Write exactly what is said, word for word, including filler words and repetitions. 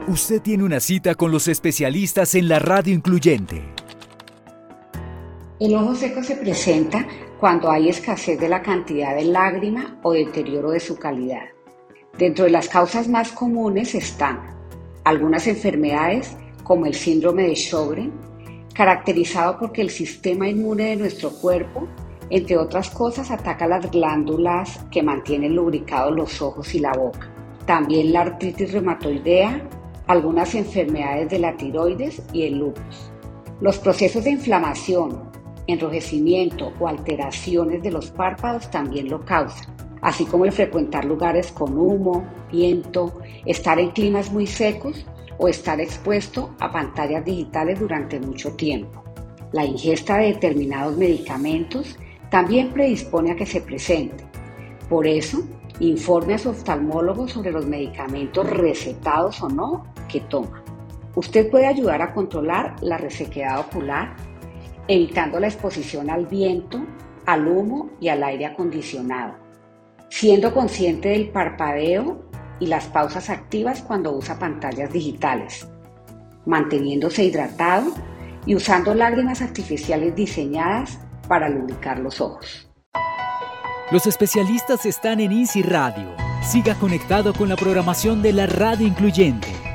Usted tiene una cita con los especialistas en la radio incluyente. El ojo seco se presenta cuando hay escasez de la cantidad de lágrima o deterioro de su calidad. Dentro de las causas más comunes están algunas enfermedades como el síndrome de Sjögren, caracterizado porque el sistema inmune de nuestro cuerpo, entre otras cosas, ataca las glándulas que mantienen lubricados los ojos y la boca. También la artritis reumatoidea, algunas enfermedades de la tiroides y el lupus. Los procesos de inflamación, enrojecimiento o alteraciones de los párpados también lo causan, así como el frecuentar lugares con humo, viento, estar en climas muy secos o estar expuesto a pantallas digitales durante mucho tiempo. La ingesta de determinados medicamentos también predispone a que se presente. Por eso, informe a su oftalmólogo sobre los medicamentos recetados o no que toma. Usted puede ayudar a controlar la resequedad ocular, evitando la exposición al viento, al humo y al aire acondicionado, siendo consciente del parpadeo y las pausas activas cuando usa pantallas digitales, manteniéndose hidratado y usando lágrimas artificiales diseñadas para lubricar los ojos. Los especialistas están en Easy Radio. Siga conectado con la programación de la radio incluyente.